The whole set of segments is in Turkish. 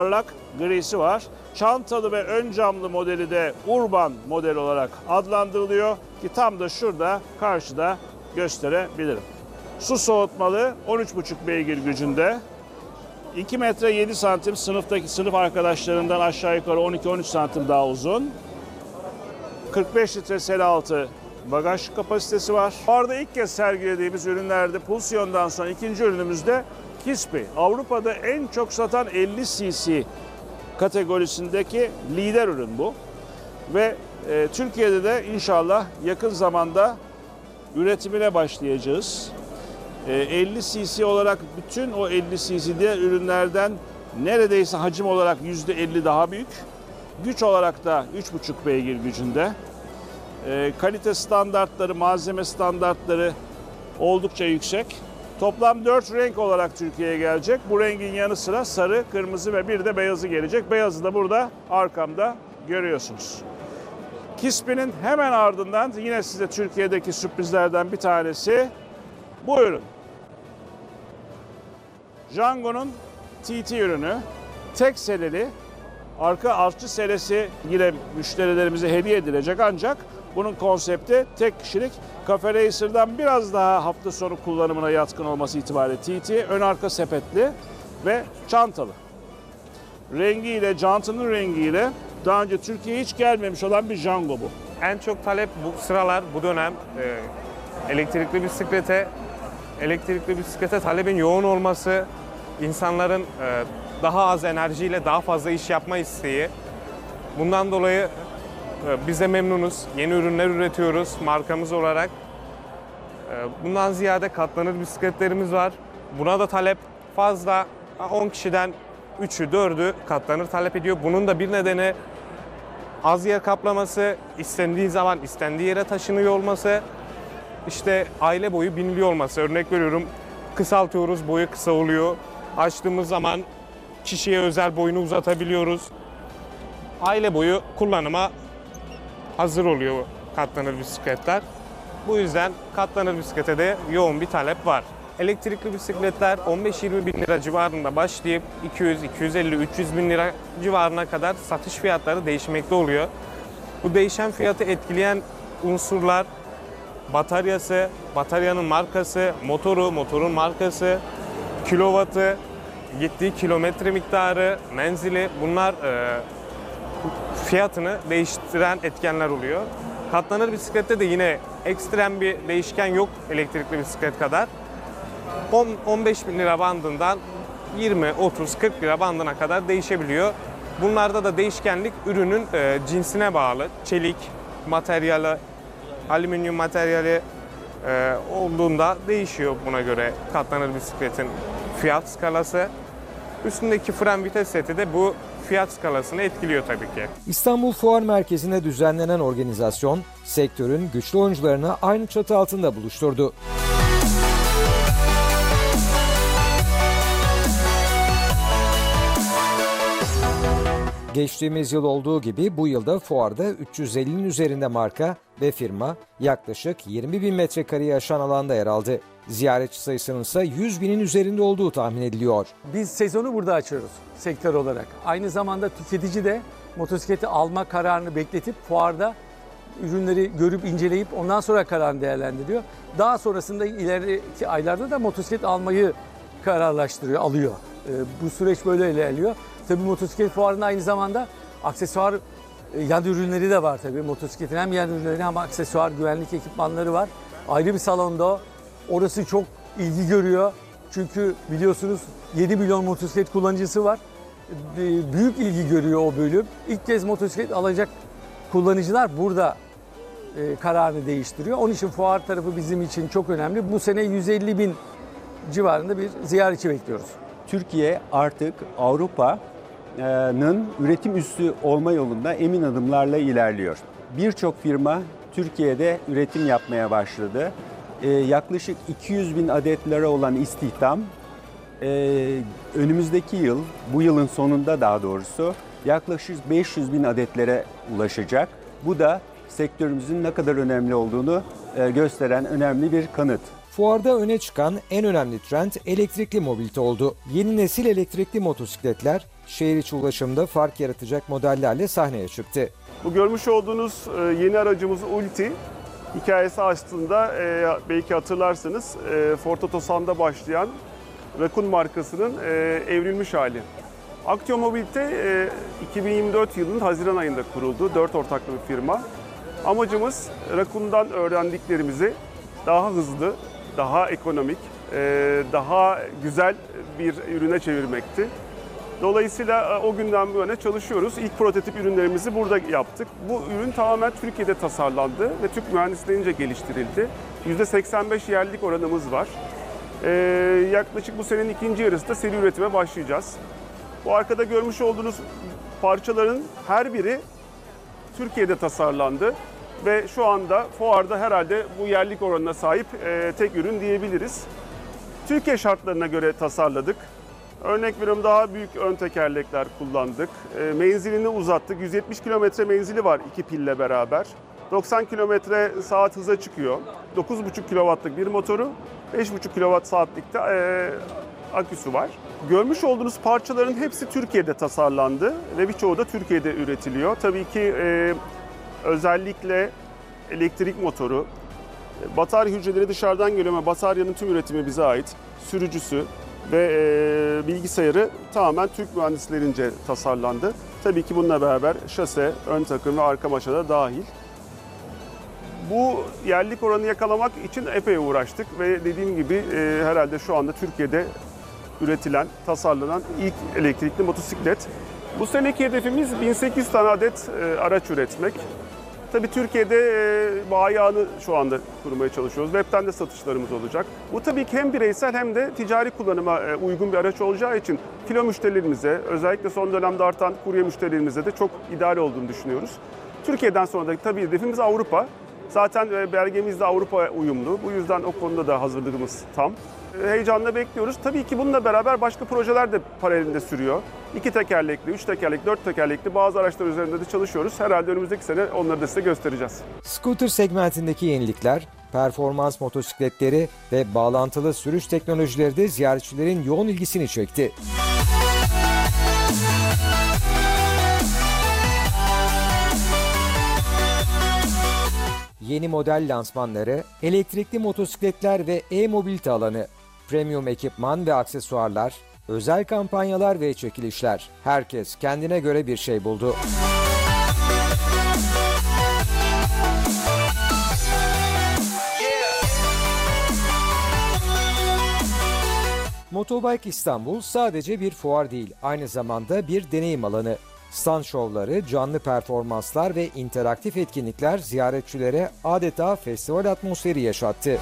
parlak grisi var. Çantalı ve ön camlı modeli de Urban model olarak adlandırılıyor ki tam da şurada karşıda gösterebilirim. Su soğutmalı 13,5 beygir gücünde. 2 metre 7 santim sınıf arkadaşlarından aşağı yukarı 12-13 santim daha uzun. 45 litre sel altı bagaj kapasitesi var. Fuarda ilk kez sergilediğimiz ürünlerde Pulsion'dan sonra ikinci ürünümüzde Kispi. Avrupa'da en çok satan 50 cc kategorisindeki lider ürün bu. Ve Türkiye'de de inşallah yakın zamanda üretimine başlayacağız. 50 cc olarak bütün o 50 cc diğer ürünlerden neredeyse hacim olarak %50 daha büyük. Güç olarak da 3,5 beygir gücünde. Kalite standartları, malzeme standartları oldukça yüksek. Toplam 4 renk olarak Türkiye'ye gelecek. Bu rengin yanı sıra sarı, kırmızı ve bir de beyazı gelecek. Beyazı da burada arkamda görüyorsunuz. Kispi'nin hemen ardından yine size Türkiye'deki sürprizlerden bir tanesi bu ürün. Jango'nun TT ürünü. Tek seleli, arka artçı selesi yine müşterilerimize hediye edilecek ancak bunun konsepti tek kişilik. Cafe Racer'dan biraz daha hafta sonu kullanımına yatkın olması itibariyle TT, ön arka sepetli ve çantalı. Rengiyle, jantının rengiyle daha önce Türkiye'ye hiç gelmemiş olan bir Jango bu. En çok talep bu sıralar, bu dönem elektrikli bisiklete talebin yoğun olması, insanların daha az enerjiyle daha fazla iş yapma isteği. Bundan dolayı biz de memnunuz. Yeni ürünler üretiyoruz markamız olarak. Bundan ziyade katlanır bisikletlerimiz var. Buna da talep fazla. 10 kişiden 3'ü 4'ü katlanır talep ediyor. Bunun da bir nedeni az yer kaplaması, istendiği zaman istendiği yere taşınıyor olması, işte aile boyu biniliyor olması. Örnek veriyorum, kısaltıyoruz, boyu kısa oluyor. Açtığımız zaman kişiye özel boyunu uzatabiliyoruz. Aile boyu kullanıma hazır oluyor katlanır bisikletler. Bu yüzden katlanır bisiklete de yoğun bir talep var. Elektrikli bisikletler 15-20 bin lira civarında başlayıp 200, 250, 300 bin lira civarına kadar satış fiyatları değişmekte oluyor. Bu değişen fiyatı etkileyen unsurlar bataryası, bataryanın markası, motorun markası, kilovatı, gittiği kilometre miktarı, menzili, bunlar fiyatını değiştiren etkenler oluyor. Katlanır bisiklette de yine ekstrem bir değişken yok elektrikli bisiklet kadar. 10-15 bin lira bandından 20, 30, 40 lira bandına kadar değişebiliyor. Bunlarda da değişkenlik ürünün cinsine bağlı. Çelik materyali, alüminyum materyali olduğunda değişiyor buna göre katlanır bisikletin fiyat skalası. Üstündeki fren vites seti de bu fiyat skalasını etkiliyor tabii ki. İstanbul Fuar Merkezi'nde düzenlenen organizasyon, sektörün güçlü oyuncularını aynı çatı altında buluşturdu. Geçtiğimiz yıl olduğu gibi bu yılda fuarda 350'nin üzerinde marka ve firma yaklaşık 20 bin metrekareye aşan alanda yer aldı. Ziyaretçi sayısının ise 100 binin üzerinde olduğu tahmin ediliyor. Biz sezonu burada açıyoruz sektör olarak. Aynı zamanda tüketici de motosikleti alma kararını bekletip fuarda ürünleri görüp inceleyip ondan sonra kararını değerlendiriyor. Daha sonrasında ileriki aylarda da motosiklet almayı alıyor. Bu süreç böyle ilerliyor. Tabii motosiklet fuarında aynı zamanda aksesuar yan ürünleri de var tabii. Motosikletin hem yan ürünleri hem aksesuar güvenlik ekipmanları var. Ayrı bir salonda. Orası çok ilgi görüyor. Çünkü biliyorsunuz 7 milyon motosiklet kullanıcısı var. Büyük ilgi görüyor o bölüm. İlk kez motosiklet alacak kullanıcılar burada kararını değiştiriyor. Onun için fuar tarafı bizim için çok önemli. Bu sene 150 bin civarında bir ziyaretçi bekliyoruz. Türkiye artık Avrupa'nın üretim üssü olma yolunda emin adımlarla ilerliyor. Birçok firma Türkiye'de üretim yapmaya başladı. Yaklaşık 200 bin adetlere olan istihdam önümüzdeki yıl, bu yılın sonunda daha doğrusu yaklaşık 500 bin adetlere ulaşacak. Bu da sektörümüzün ne kadar önemli olduğunu gösteren önemli bir kanıt. Fuarda öne çıkan en önemli trend elektrikli mobilite oldu. Yeni nesil elektrikli motosikletler şehir içi ulaşımda fark yaratacak modellerle sahneye çıktı. Bu görmüş olduğunuz yeni aracımız Ulti. Hikayesi aslında belki hatırlarsınız Ford Otosan'da başlayan Raccoon markasının evrilmiş hali. Aktio Mobilite 2024 yılının Haziran ayında kuruldu. 4 ortaklı bir firma. Amacımız Raccoon'dan öğrendiklerimizi daha hızlı, daha ekonomik, daha güzel bir ürüne çevirmekti. Dolayısıyla o günden bu yana çalışıyoruz. İlk prototip ürünlerimizi burada yaptık. Bu ürün tamamen Türkiye'de tasarlandı ve Türk mühendislerince geliştirildi. %85 yerlilik oranımız var. Yaklaşık bu senenin ikinci yarısında seri üretime başlayacağız. Bu arkada görmüş olduğunuz parçaların her biri Türkiye'de tasarlandı ve şu anda fuarda herhalde bu yerlilik oranına sahip tek ürün diyebiliriz. Türkiye şartlarına göre tasarladık. Örnek veriyorum, daha büyük ön tekerlekler kullandık. Menzilini uzattık. 170 kilometre menzili var iki pille beraber. 90 kilometre saat hıza çıkıyor. 9,5 kW'lık bir motoru, 5,5 kWh aküsü var. Görmüş olduğunuz parçaların hepsi Türkiye'de tasarlandı ve birçoğu da Türkiye'de üretiliyor. Tabii ki özellikle elektrik motoru, batarya hücreleri dışarıdan geliyor ama bataryanın tüm üretimi bize ait. Sürücüsü ve bilgisayarı tamamen Türk mühendislerince tasarlandı. Tabii ki bununla beraber şase, ön takım ve arka maşa da dahil. Bu yerlilik oranı yakalamak için epey uğraştık ve dediğim gibi herhalde şu anda Türkiye'de üretilen, tasarlanan ilk elektrikli motosiklet. Bu seneki hedefimiz 1800 tane adet araç üretmek. Tabii Türkiye'de bayi ağını şu anda kurmaya çalışıyoruz. Web'ten de satışlarımız olacak. Bu tabii ki hem bireysel hem de ticari kullanıma uygun bir araç olacağı için filo müşterilerimize, özellikle son dönemde artan kurye müşterilerimize de çok ideal olduğunu düşünüyoruz. Türkiye'den sonra da tabii hedefimiz Avrupa. Zaten belgemiz de Avrupa uyumlu. Bu yüzden o konuda da hazırlığımız tam. Heyecanla bekliyoruz. Tabii ki bununla beraber başka projeler de paralelinde sürüyor. 2 tekerlekli, 3 tekerlekli, 4 tekerlekli bazı araçlar üzerinde de çalışıyoruz. Herhalde önümüzdeki sene onları da size göstereceğiz. Scooter segmentindeki yenilikler, performans motosikletleri ve bağlantılı sürüş teknolojileri de ziyaretçilerin yoğun ilgisini çekti. Yeni model lansmanları, elektrikli motosikletler ve e-mobilite alanı, premium ekipman ve aksesuarlar, özel kampanyalar ve çekilişler. Herkes kendine göre bir şey buldu. Motobike İstanbul sadece bir fuar değil, aynı zamanda bir deneyim alanı. Stand şovları, canlı performanslar ve interaktif etkinlikler ziyaretçilere adeta festival atmosferi yaşattı.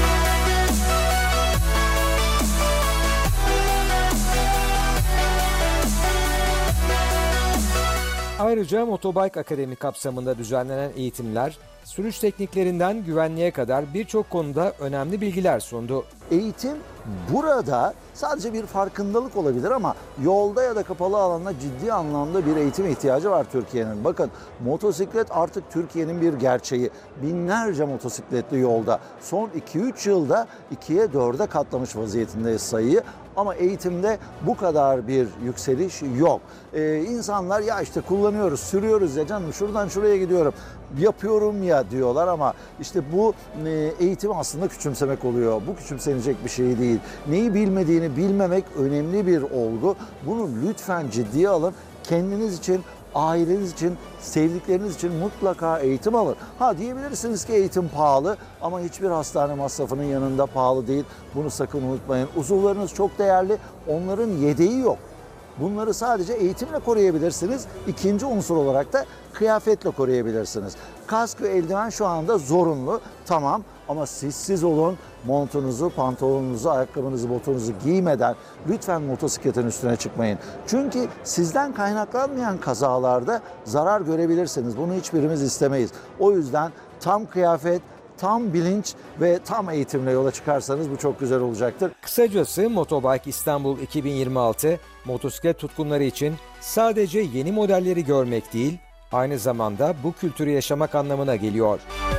Ayrıca Motobike Akademi kapsamında düzenlenen eğitimler, sürüş tekniklerinden güvenliğe kadar birçok konuda önemli bilgiler sundu. Eğitim burada sadece bir farkındalık olabilir ama yolda ya da kapalı alanda ciddi anlamda bir eğitim ihtiyacı var Türkiye'nin. Bakın, motosiklet artık Türkiye'nin bir gerçeği. Binlerce motosikletli yolda. Son 2-3 yılda 2'ye 4'e katlamış vaziyetinde sayıyı. Ama eğitimde bu kadar bir yükseliş yok. İnsanlar ya işte kullanıyoruz, sürüyoruz ya canım, şuradan şuraya gidiyorum, yapıyorum ya diyorlar ama işte bu eğitimi aslında küçümsemek oluyor. Bu küçümsenecek bir şey değil. Neyi bilmediğini bilmemek önemli bir olgu. Bunu lütfen ciddiye alın. Kendiniz için, aileniz için, sevdikleriniz için mutlaka eğitim alın. Ha, diyebilirsiniz ki eğitim pahalı ama hiçbir hastane masrafının yanında pahalı değil. Bunu sakın unutmayın. Uzuvlarınız çok değerli. Onların yedeği yok. Bunları sadece eğitimle koruyabilirsiniz. İkinci unsur olarak da kıyafetle koruyabilirsiniz. Kask ve eldiven şu anda zorunlu. Tamam, ama siz olun. Montunuzu, pantolonunuzu, ayakkabınızı, botunuzu giymeden lütfen motosikletin üstüne çıkmayın. Çünkü sizden kaynaklanmayan kazalarda zarar görebilirsiniz. Bunu hiçbirimiz istemeyiz. O yüzden tam kıyafet, tam bilinç ve tam eğitimle yola çıkarsanız bu çok güzel olacaktır. Kısacası Motobike İstanbul 2026 motosiklet tutkunları için sadece yeni modelleri görmek değil, aynı zamanda bu kültürü yaşamak anlamına geliyor.